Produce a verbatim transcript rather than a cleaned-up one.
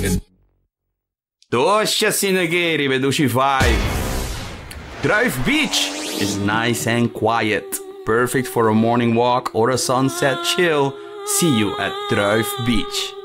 Tosha Sinagiri, veduši five. Druif Beach is nice and quiet. Perfect for a morning walk or a sunset chill. See you at Druif Beach.